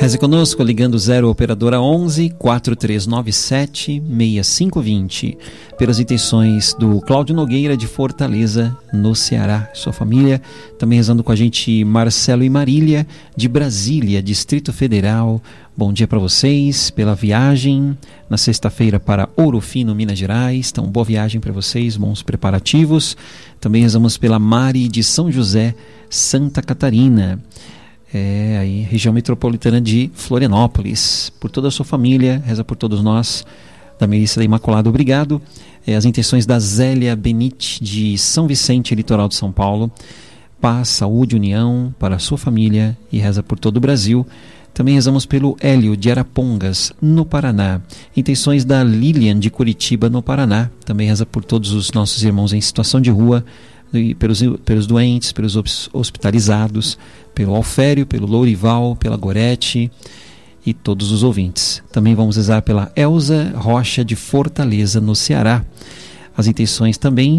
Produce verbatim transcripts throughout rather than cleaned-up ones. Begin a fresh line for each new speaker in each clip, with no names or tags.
Reze conosco ligando zero operadora onze, quatro três nove sete, seis cinco dois zero, pelas intenções do Cláudio Nogueira de Fortaleza, no Ceará, sua família. Também rezando com a gente Marcelo e Marília de Brasília, Distrito Federal. Bom dia para vocês, pela viagem na sexta-feira para Ouro Fino, Minas Gerais. Então, boa viagem para vocês, bons preparativos. Também rezamos pela Mari de São José, Santa Catarina. É, aí, região metropolitana de Florianópolis, por toda a sua família, reza por todos nós, da Milícia da Imaculada, obrigado. É, as intenções da Zélia Benite, de São Vicente, litoral de São Paulo, paz, saúde, união para a sua família, e reza por todo o Brasil. Também rezamos pelo Hélio de Arapongas, no Paraná. Intenções da Lilian de Curitiba, no Paraná, também reza por todos os nossos irmãos em situação de rua, Pelos, pelos doentes, pelos hospitalizados, pelo Alfério, pelo Lourival, pela Gorete e todos os ouvintes. Também vamos rezar pela Elza Rocha de Fortaleza, no Ceará. As intenções também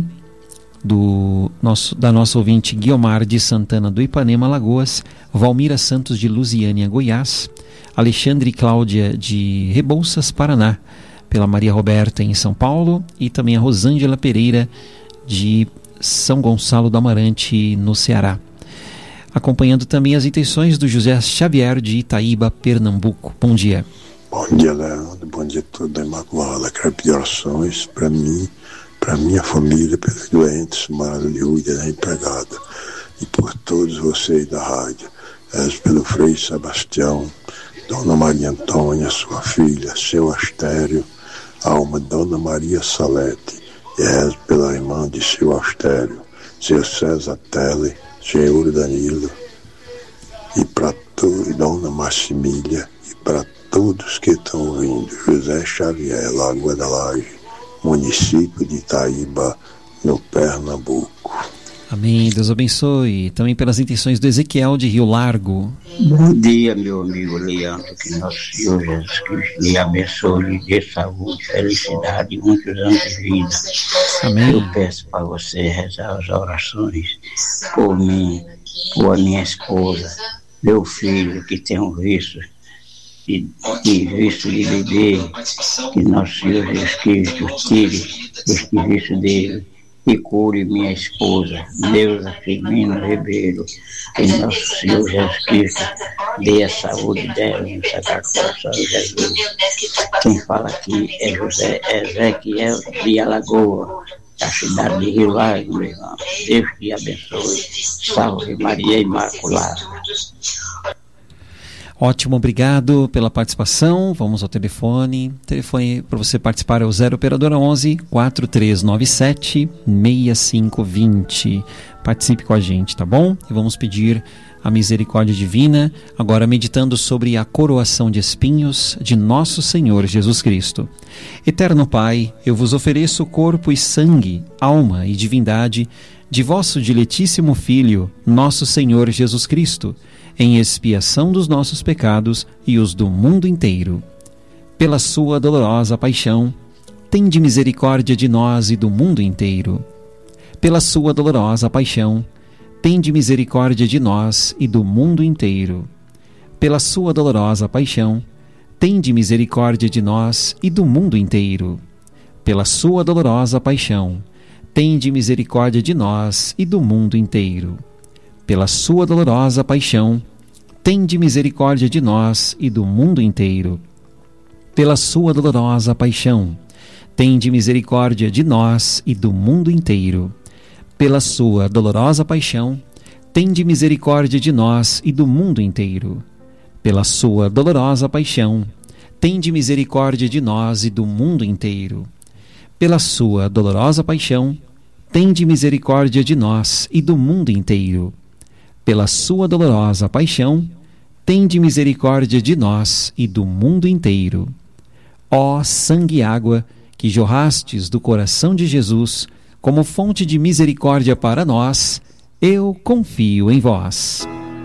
do nosso, da nossa ouvinte Guiomar de Santana do Ipanema, Alagoas, Valmira Santos de Lusiânia, Goiás, Alexandre e Cláudia de Rebouças, Paraná, pela Maria Roberta em São Paulo, e também a Rosângela Pereira de São Gonçalo do Amarante, no Ceará. Acompanhando também as intenções do José Xavier de Itaíba, Pernambuco. Bom dia.
Bom dia, Leandro. Bom dia a toda a Imaculada. Quero pedir orações para mim, para minha família, pelos doentes, Mara Liúdia, da empregada, e por todos vocês da rádio. Rezo pelo Frei Sebastião, Dona Maria Antônia, sua filha, seu Astério, alma Dona Maria Salete, e rezo pela irmã de seu Astério, seu César Tele, senhor Danilo, e para todos, Dona Maximília, e para todos que estão ouvindo, José Xavier, Lagoa da Laje, município de Itaíba, no Pernambuco.
Amém, Deus abençoe. Também pelas intenções do Ezequiel de Rio Largo.
Bom dia, meu amigo Leandro, que nosso Senhor Jesus Cristo lhe abençoe, lhe dê saúde, felicidade e muitos anos de vida.
Amém.
Eu peço para você rezar as orações por mim, por a minha esposa, meu filho que tem um vício e, e vício de beber, que nosso Senhor Jesus Cristo tire este vício dele e cure minha esposa, Deusa Firmina Ribeiro, e nosso Senhor Jesus Cristo dê a saúde dela no Sagrado Coração de Jesus. Quem fala aqui é José Ezequiel de Alagoa, da cidade de Rio Largo, meu irmão. Deus te abençoe. Salve Maria Imaculada.
Ótimo, obrigado pela participação. Vamos ao telefone. O telefone para você participar é o zero operadora onze, quatro três nove sete, seis cinco dois zero. Participe com a gente, tá bom? E vamos pedir a misericórdia divina, agora meditando sobre a coroação de espinhos de nosso Senhor Jesus Cristo. Eterno Pai, eu vos ofereço corpo e sangue, alma e divindade de vosso diletíssimo Filho, nosso Senhor Jesus Cristo, em expiação dos nossos pecados e os do mundo inteiro. Pela sua dolorosa paixão, tende misericórdia de nós e do mundo inteiro. Pela sua dolorosa paixão, tende misericórdia de nós e do mundo inteiro. Pela sua dolorosa paixão, tende misericórdia de nós e do mundo inteiro. Pela sua dolorosa paixão, tende misericórdia de nós e do mundo inteiro. Pela sua dolorosa paixão, tende misericórdia de nós e do mundo inteiro. Pela sua dolorosa paixão, tende misericórdia de nós e do mundo inteiro. Pela sua dolorosa paixão, tende misericórdia de nós e do mundo inteiro. Pela sua dolorosa paixão, tende misericórdia de nós e do mundo inteiro. Pela sua dolorosa paixão, tende misericórdia de nós e do mundo inteiro. Pela sua dolorosa paixão, tende misericórdia de nós e do mundo inteiro. Ó sangue e água que jorrastes do coração de Jesus como fonte de misericórdia para nós, eu confio em vós.